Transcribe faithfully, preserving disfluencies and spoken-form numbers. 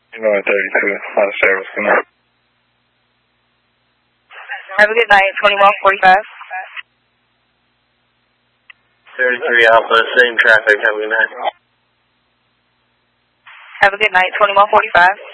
Illinois thirty-two, out of service, good night. Have a good night, twenty-one forty-five. thirty-three Alpha, same traffic, have a good night. Have a good night, twenty-one forty-five.